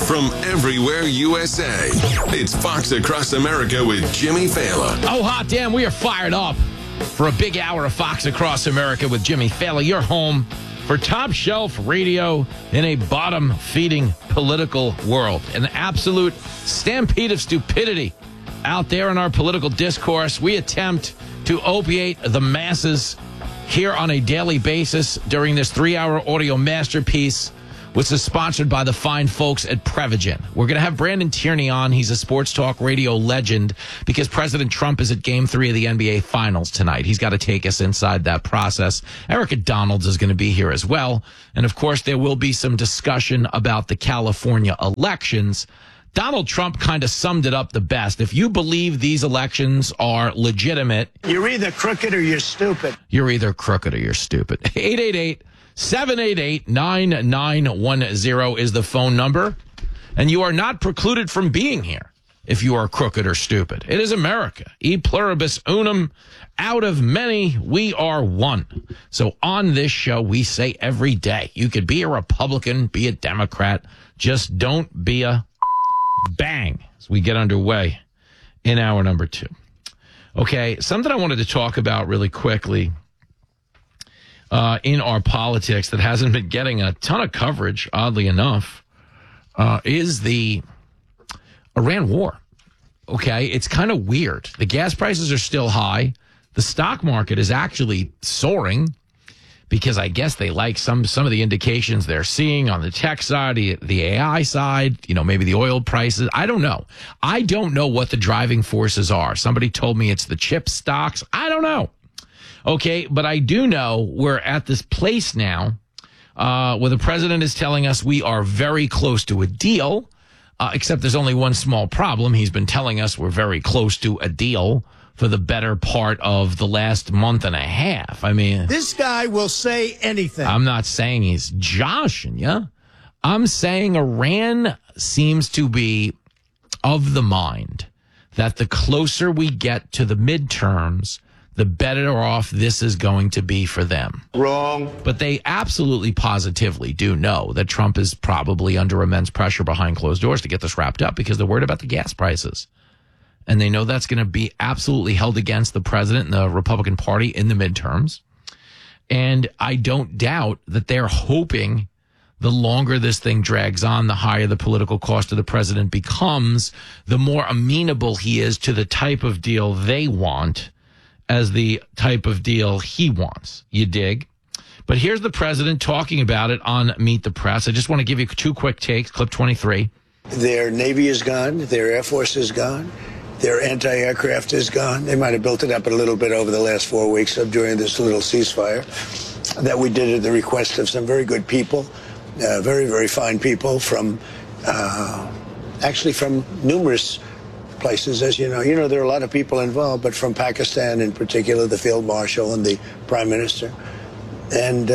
from everywhere USA. It's Fox Across America with Jimmy Fallon. Oh, hot damn, we are fired up for a big hour of Fox Across America with Jimmy Fallon. Your home for top shelf radio in a bottom-feeding political world. An absolute stampede of stupidity out there in our political discourse. We attempt to opiate the masses here on a daily basis during this 3-hour audio masterpiece, which is sponsored by the fine folks at Prevagen. We're going to have Brandon Tierney on. He's a sports talk radio legend because President Trump is at Game 3 of the NBA Finals tonight. He's got to take us inside that process. Erica Donalds is going to be here as well. And, of course, there will be some discussion about the California elections. Donald Trump kind of summed it up the best. If you believe these elections are legitimate, you're either crooked or you're stupid. You're either crooked or you're stupid. 888-788-9910 is the phone number. And you are not precluded from being here if you are crooked or stupid. It is America. E pluribus unum. Out of many, we are one. So on this show, we say every day, you could be a Republican, be a Democrat. Just don't be a bang as we get underway in hour number 2. Okay, something I wanted to talk about really quickly in our politics that hasn't been getting a ton of coverage, oddly enough, is the Iran war. Okay, it's kind of weird. The gas prices are still high. The stock market is actually soaring because I guess they like some of the indications they're seeing on the tech side, the AI side, maybe the oil prices. I don't know. I don't know what the driving forces are. Somebody told me it's the chip stocks. I don't know. Okay, but I do know we're at this place now where the president is telling us we are very close to a deal, except there's only one small problem. He's been telling us we're very close to a deal for the better part of the last month and a half. I mean, this guy will say anything. I'm not saying he's joshing you. I'm saying Iran seems to be of the mind that the closer we get to the midterms, the better off this is going to be for them. Wrong. But they absolutely positively do know that Trump is probably under immense pressure behind closed doors to get this wrapped up because they're worried about the gas prices. And they know that's going to be absolutely held against the president and the Republican Party in the midterms. And I don't doubt that they're hoping the longer this thing drags on, the higher the political cost of the president becomes, the more amenable he is to the type of deal they want as the type of deal he wants. You dig? But here's the president talking about it on Meet the Press. I just want to give you 2 quick takes. Clip 23. Their Navy is gone. Their Air Force is gone. Their anti-aircraft is gone. They might have built it up a little bit over the last 4 weeks during this little ceasefire that we did at the request of some very good people, very, very fine people from, actually from numerous places. As you know, there are a lot of people involved, but from Pakistan in particular, the Field Marshal and the Prime Minister. And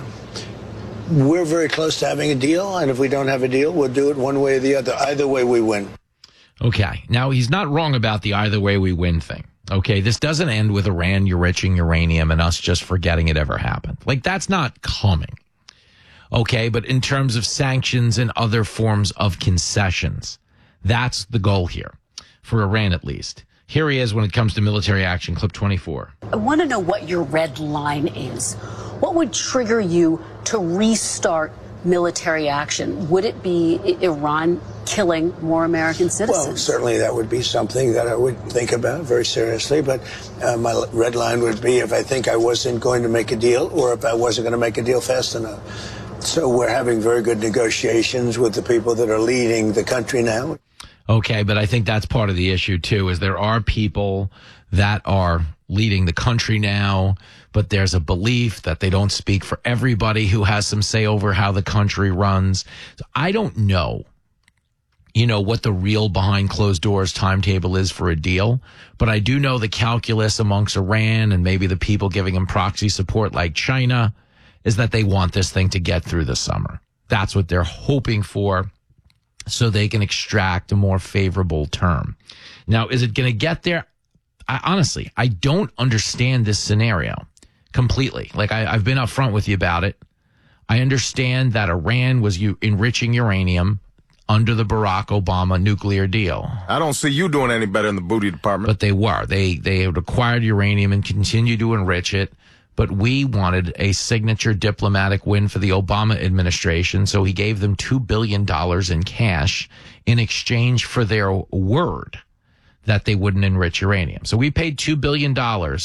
we're very close to having a deal. And if we don't have a deal, we'll do it one way or the other. Either way, we win. Okay. Now, he's not wrong about the either way we win thing. Okay. This doesn't end with Iran enriching uranium and us just forgetting it ever happened. Like, that's not coming. Okay. But in terms of sanctions and other forms of concessions, that's the goal here for Iran, at least. Here he is when it comes to military action. Clip 24. I want to know what your red line is. What would trigger you to restart military action? Would it be Iran killing more American citizens? Well, certainly that would be something that I would think about very seriously. But my red line would be if I think I wasn't going to make a deal or if I wasn't going to make a deal fast enough. So we're having very good negotiations with the people that are leading the country now. Okay, but I think that's part of the issue, too, is there are people that are leading the country now, but there's a belief that they don't speak for everybody who has some say over how the country runs. So I don't know, what the real behind closed doors timetable is for a deal, but I do know the calculus amongst Iran and maybe the people giving them proxy support like China is that they want this thing to get through the summer. That's what they're hoping for, so they can extract a more favorable term. Now, is it going to get there? Honestly, I don't understand this scenario completely. Like, I've been upfront with you about it. I understand that Iran was enriching uranium under the Barack Obama nuclear deal. I don't see you doing any better in the booty department. But they were. They had acquired uranium and continued to enrich it. But we wanted a signature diplomatic win for the Obama administration, so he gave them $2 billion in cash in exchange for their word that they wouldn't enrich uranium. So we paid $2 billion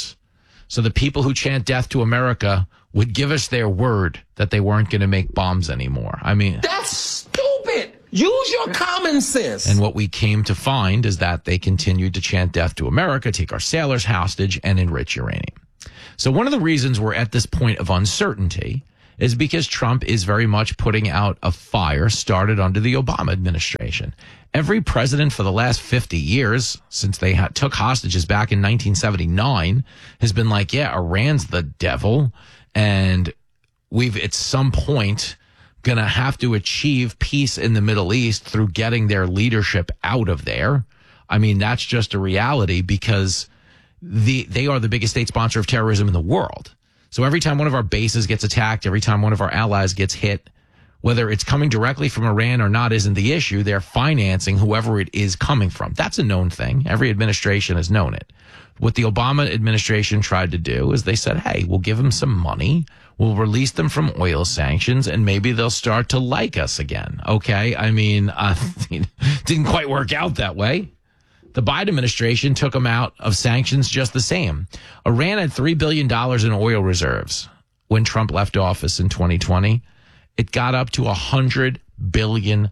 so the people who chant death to America would give us their word that they weren't going to make bombs anymore. I mean, that's stupid. Use your common sense. And what we came to find is that they continued to chant death to America, take our sailors hostage, and enrich uranium. So one of the reasons we're at this point of uncertainty is because Trump is very much putting out a fire started under the Obama administration. Every president for the last 50 years, since they took hostages back in 1979, has been like, yeah, Iran's the devil, and we've at some point going to have to achieve peace in the Middle East through getting their leadership out of there. I mean, that's just a reality because they are the biggest state sponsor of terrorism in the world. So every time one of our bases gets attacked, every time one of our allies gets hit, whether it's coming directly from Iran or not isn't the issue. They're financing whoever it is coming from. That's a known thing. Every administration has known it. What the Obama administration tried to do is they said, hey, we'll give them some money. We'll release them from oil sanctions, and maybe they'll start to like us again. Okay? I mean, didn't quite work out that way. The Biden administration took them out of sanctions just the same. Iran had $3 billion in oil reserves when Trump left office in 2020. It got up to $100 billion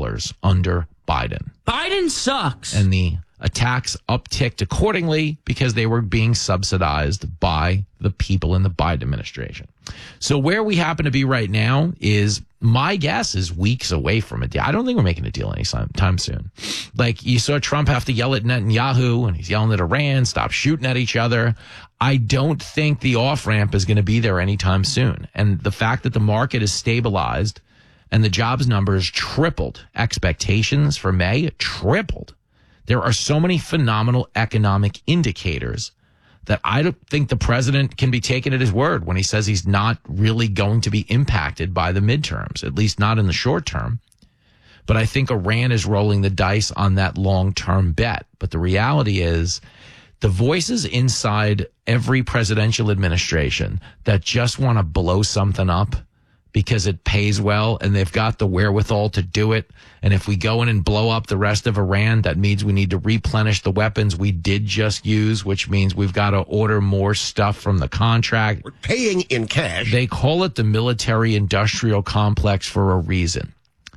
under Biden. Biden sucks. And the attacks upticked accordingly because they were being subsidized by the people in the Biden administration. So where we happen to be right now is, my guess is weeks away from a deal. I don't think we're making a deal anytime soon. Like, you saw Trump have to yell at Netanyahu, and he's yelling at Iran, stop shooting at each other. I don't think the off-ramp is going to be there anytime soon. And the fact that the market is stabilized and the jobs numbers tripled, expectations for May tripled. There are so many phenomenal economic indicators that I don't think the president can be taken at his word when he says he's not really going to be impacted by the midterms, at least not in the short term. But I think Iran is rolling the dice on that long-term bet. But the reality is, the voices inside every presidential administration that just want to blow something up because it pays well and they've got the wherewithal to do it. And if we go in and blow up the rest of Iran, that means we need to replenish the weapons we did just use, which means we've got to order more stuff from the contract. We're paying in cash. They call it the military-industrial complex for a reason.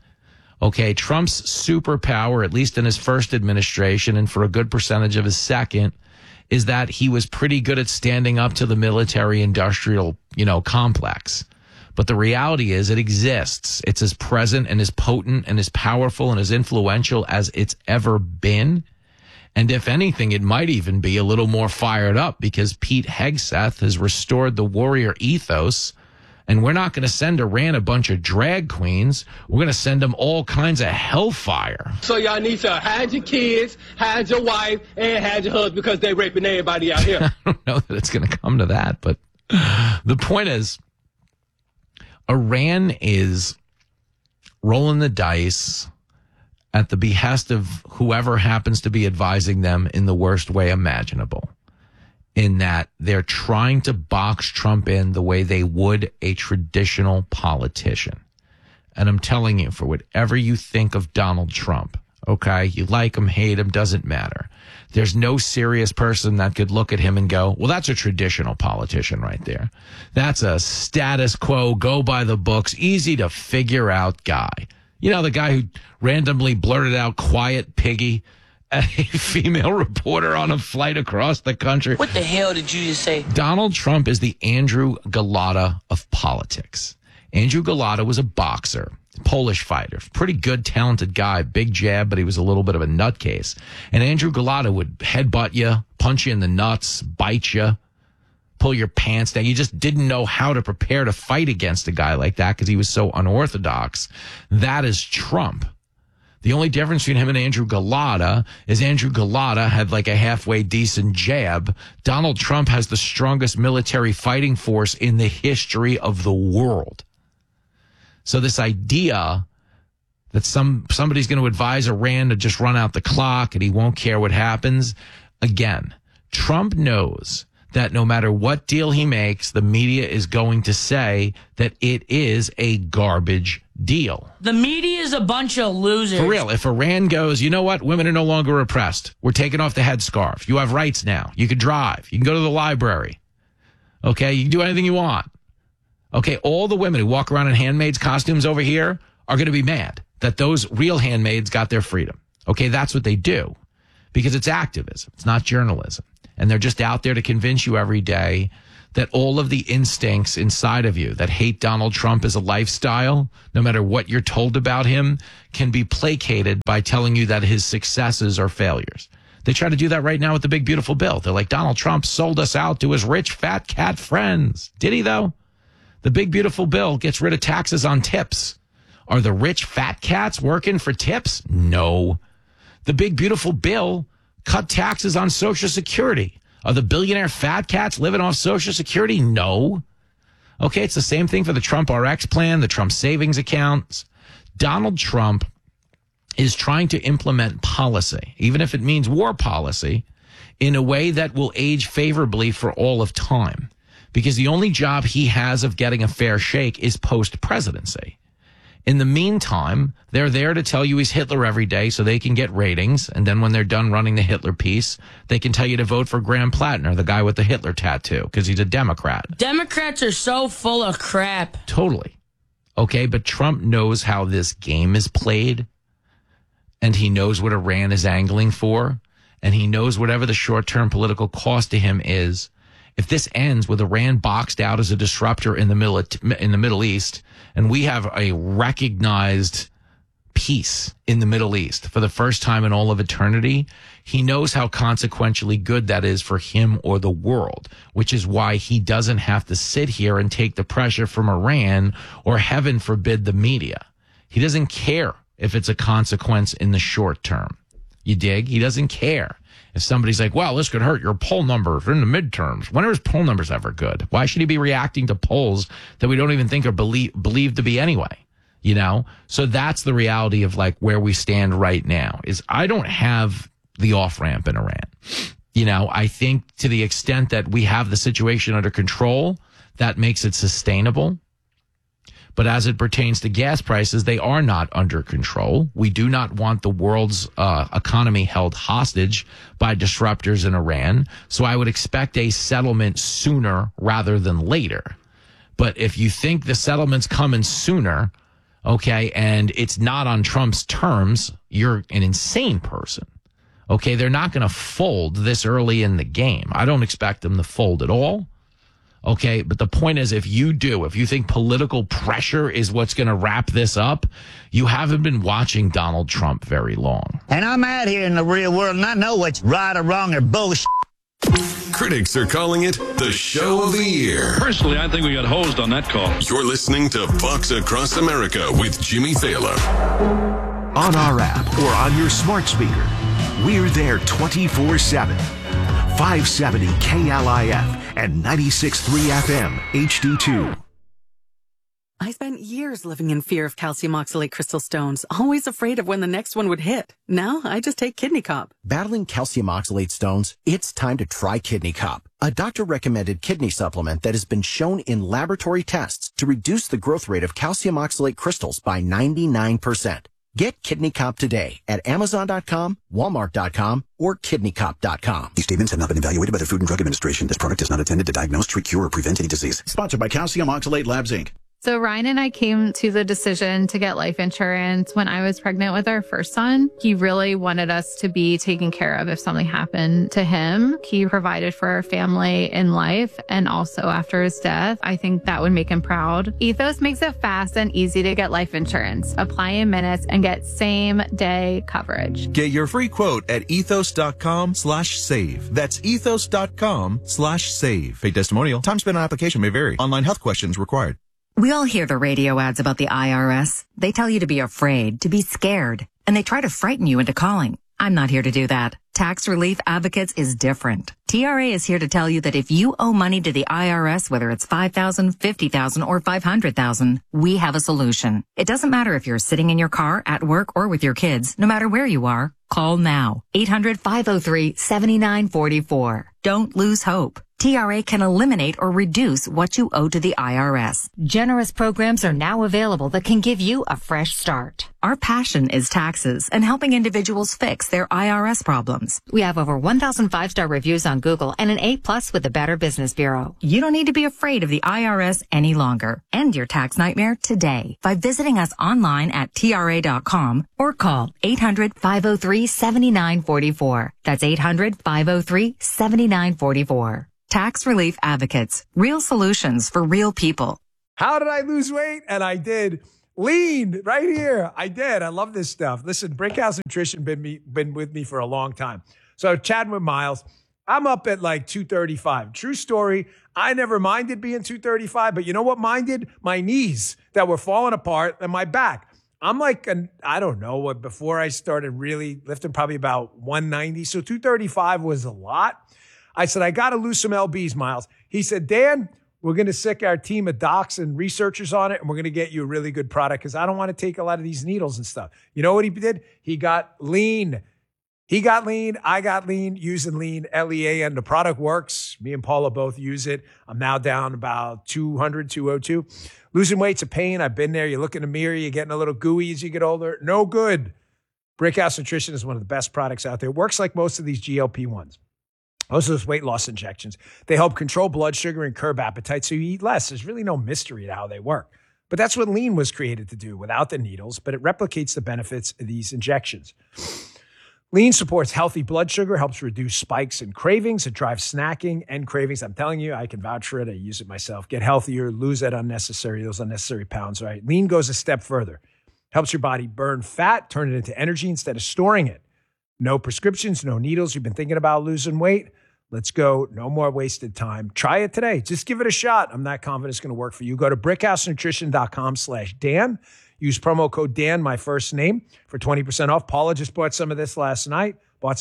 Okay, Trump's superpower, at least in his first administration and for a good percentage of his second, is that he was pretty good at standing up to the military-industrial, complex. But the reality is it exists. It's as present and as potent and as powerful and as influential as it's ever been. And if anything, it might even be a little more fired up because Pete Hegseth has restored the warrior ethos. And we're not going to send Iran a bunch of drag queens. We're going to send them all kinds of hellfire. So y'all need to hide your kids, hide your wife, and hide your husband because they raping everybody out here. I don't know that it's going to come to that. But the point is, Iran is rolling the dice at the behest of whoever happens to be advising them in the worst way imaginable, in that they're trying to box Trump in the way they would a traditional politician. And I'm telling you, for whatever you think of Donald Trump, okay, you like him, hate him, doesn't matter. There's no serious person that could look at him and go, well, that's a traditional politician right there. That's a status quo, go by the books, easy to figure out guy. You know, the guy who randomly blurted out "quiet piggy" at a female reporter on a flight across the country. What the hell did you just say? Donald Trump is the Andrew Galata of politics. Andrew Galata was a boxer, Polish fighter, pretty good, talented guy, big jab, but he was a little bit of a nutcase. And Andrew Galata would headbutt you, punch you in the nuts, bite you, pull your pants down. You just didn't know how to prepare to fight against a guy like that because he was so unorthodox. That is Trump. The only difference between him and Andrew Galata is Andrew Galata had like a halfway decent jab. Donald Trump has the strongest military fighting force in the history of the world. So this idea that somebody's going to advise Iran to just run out the clock and he won't care what happens. Again, Trump knows that no matter what deal he makes, the media is going to say that it is a garbage deal. The media is a bunch of losers. For real, if Iran goes, you know what? Women are no longer oppressed. We're taking off the headscarf. You have rights now. You can drive. You can go to the library. Okay? You can do anything you want. Okay? All the women who walk around in handmaids' costumes over here are going to be mad that those real handmaids got their freedom. Okay? That's what they do because it's activism. It's not journalism. And they're just out there to convince you every day that all of the instincts inside of you that hate Donald Trump as a lifestyle, no matter what you're told about him, can be placated by telling you that his successes are failures. They try to do that right now with the big, beautiful bill. They're like, Donald Trump sold us out to his rich, fat cat friends. Did he, though? The big, beautiful bill gets rid of taxes on tips. Are the rich, fat cats working for tips? No. The big, beautiful bill cut taxes on Social Security. Are the billionaire fat cats living off Social Security? No. Okay, it's the same thing for the Trump RX plan, the Trump savings accounts. Donald Trump is trying to implement policy, even if it means war policy, in a way that will age favorably for all of time. Because the only job he has of getting a fair shake is post-presidency. In the meantime, they're there to tell you he's Hitler every day so they can get ratings. And then when they're done running the Hitler piece, they can tell you to vote for Graham Plattner, the guy with the Hitler tattoo, because he's a Democrat. Democrats are so full of crap. Totally. Okay, but Trump knows how this game is played. And he knows what Iran is angling for. And he knows whatever the short-term political cost to him is. If this ends with Iran boxed out as a disruptor in the Middle East, and we have a recognized peace in the Middle East for the first time in all of eternity, he knows how consequentially good that is for him or the world, which is why he doesn't have to sit here and take the pressure from Iran or, heaven forbid, the media. He doesn't care if it's a consequence in the short term. You dig? He doesn't care. If somebody's like, well, this could hurt your poll numbers in the midterms. When are his poll numbers ever good? Why should he be reacting to polls that we don't even think are believed to be anyway? You know? So that's the reality of like where we stand right now is I don't have the off-ramp in Iran. You know, I think to the extent that we have the situation under control, that makes it sustainable. But as it pertains to gas prices, they are not under control. We do not want the world's economy held hostage by disruptors in Iran. So I would expect a settlement sooner rather than later. But if you think the settlement's coming sooner, okay, and it's not on Trump's terms, you're an insane person. Okay, they're not going to fold this early in the game. I don't expect them to fold at all. Okay, but the point is, if you think political pressure is what's going to wrap this up, you haven't been watching Donald Trump very long. And I'm out here in the real world and I know what's right or wrong or bullshit. Critics are calling it the show of the year. Personally, I think we got hosed on that call. You're listening to Fox Across America with Jimmy Thaler. On our app or on your smart speaker, we're there 24/7. 570 KLIF and 96.3 FM HD2. I spent years living in fear of calcium oxalate crystal stones, always afraid of when the next one would hit. Now I just take Kidney Cop. Battling calcium oxalate stones? It's time to try Kidney Cop, a doctor-recommended kidney supplement that has been shown in laboratory tests to reduce the growth rate of calcium oxalate crystals by 99%. Get Kidney Cop today at Amazon.com, Walmart.com, or KidneyCop.com. These statements have not been evaluated by the Food and Drug Administration. This product is not intended to diagnose, treat, cure, or prevent any disease. Sponsored by Calcium Oxalate Labs, Inc. So Ryan and I came to the decision to get life insurance when I was pregnant with our first son. He really wanted us to be taken care of if something happened to him. He provided for our family in life and also after his death. I think that would make him proud. Ethos makes it fast and easy to get life insurance. Apply in minutes and get same-day coverage. Get your free quote at ethos.com/save. That's ethos.com/save. Paid testimonial. Time spent on application may vary. Online health questions required. We all hear the radio ads about the IRS. They tell you to be afraid, to be scared, and they try to frighten you into calling. I'm not here to do that. Tax Relief Advocates is different. TRA is here to tell you that if you owe money to the IRS, whether it's $5,000, $50,000, or $500,000, we have a solution. It doesn't matter if you're sitting in your car, at work, or with your kids. No matter where you are, call now. 800-503-7944. Don't lose hope. TRA can eliminate or reduce what you owe to the IRS. Generous programs are now available that can give you a fresh start. Our passion is taxes and helping individuals fix their IRS problems. We have over 1,000 5-star reviews on Google and an A+ with the Better Business Bureau. You don't need to be afraid of the IRS any longer. End your tax nightmare today by visiting us online at TRA.com or call 800-503-7944. That's 800-503-7944. Tax Relief Advocates. Real solutions for real people. How did I lose weight? And I did. Lean right here. I did. I love this stuff. Listen, Brickhouse Nutrition been with me for a long time. So chatting with Miles, I'm up at like 235. True story. I never minded being 235, but you know what minded? My knees that were falling apart and my back. I'm like, I don't know what, before I started really lifting, probably about 190. So 235 was a lot. I said, I got to lose some LBs, Miles. He said, Dan, we're going to sick our team of docs and researchers on it, and we're going to get you a really good product because I don't want to take a lot of these needles and stuff. You know what he did? He got lean. He got lean. I got lean using lean, LEA, and the product works. Me and Paula both use it. I'm now down about 200, 202. Losing weight's a pain. I've been there. You look in the mirror, you're getting a little gooey as you get older. No good. Brickhouse Nutrition is one of the best products out there. It works like most of these GLP-1s. Most of those weight loss injections, they help control blood sugar and curb appetite so you eat less. There's really no mystery to how they work. But that's what lean was created to do without the needles, but it replicates the benefits of these injections. Lean supports healthy blood sugar, helps reduce spikes and cravings. It drives snacking and cravings. I'm telling you, I can vouch for it. I use it myself. Get healthier, lose those unnecessary pounds, right? Lean goes a step further. Helps your body burn fat, turn it into energy instead of storing it. No prescriptions, no needles. You've been thinking about losing weight? Let's go. No more wasted time. Try it today. Just give it a shot. I'm not confident it's going to work for you. Go to brickhousenutrition.com/Dan. Use promo code Dan, my first name, for 20% off. Paula just bought some of this last night.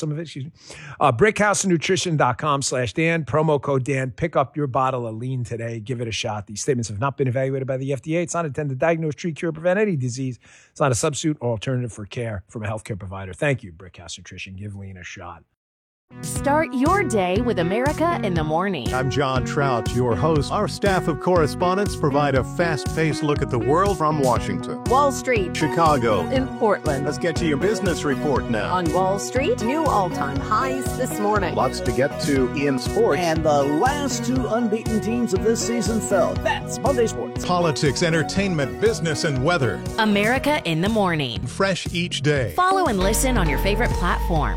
Brickhousenutrition.com/Dan. Promo code Dan. Pick up your bottle of lean today. Give it a shot. These statements have not been evaluated by the FDA. It's not intended to diagnose, treat, cure, or prevent any disease. It's not a substitute or alternative for care from a healthcare provider. Thank you, Brickhouse Nutrition. Give lean a shot. Start your day with America in the Morning. I'm John Trout, your host. Our staff of correspondents provide a fast-paced look at the world from Washington, Wall Street, Chicago, in Portland. Let's get to your business report now. On Wall Street, new all-time highs this morning. Lots to get to in sports. And the last two unbeaten teams of this season fell. That's Monday Sports. Politics, entertainment, business, and weather. America in the Morning. Fresh each day. Follow and listen on your favorite platform.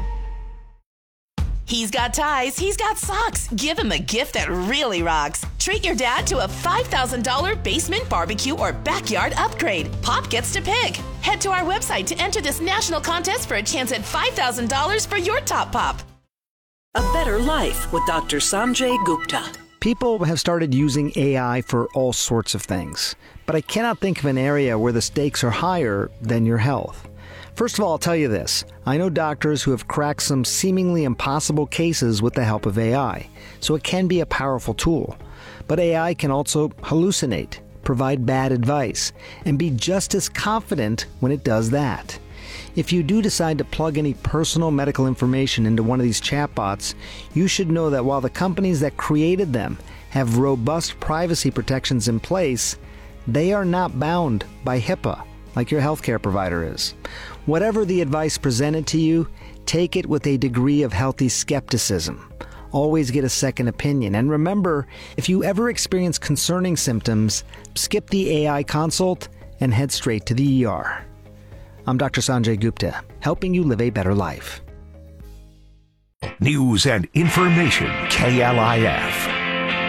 He's got ties, he's got socks. Give him a gift that really rocks. Treat your dad to a $5,000 basement barbecue or backyard upgrade. Pop gets to pick. Head to our website to enter this national contest for a chance at $5,000 for your top pop. A Better Life with Dr. Sanjay Gupta. People have started using AI for all sorts of things, but I cannot think of an area where the stakes are higher than your health. First of all, I'll tell you this. I know doctors who have cracked some seemingly impossible cases with the help of AI, so it can be a powerful tool. But AI can also hallucinate, provide bad advice, and be just as confident when it does that. If you do decide to plug any personal medical information into one of these chatbots, you should know that while the companies that created them have robust privacy protections in place, they are not bound by HIPAA like your healthcare provider is. Whatever the advice presented to you, take it with a degree of healthy skepticism. Always get a second opinion. And remember, if you ever experience concerning symptoms, skip the AI consult and head straight to the ER. I'm Dr. Sanjay Gupta, helping you live a better life. News and information, KLIF.